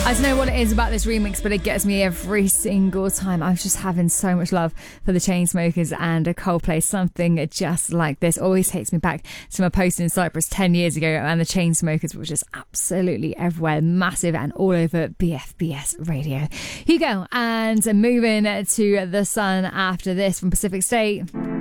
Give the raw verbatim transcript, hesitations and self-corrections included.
I don't know what it is about this remix, but it gets me every single time. I'm just having so much love for the Chainsmokers and a Coldplay. Something just like this always takes me back to my post in Cyprus ten years ago, and the Chainsmokers were just absolutely everywhere, massive and all over B F B S radio. Here you go, and moving to The Sun after this from Pacific State.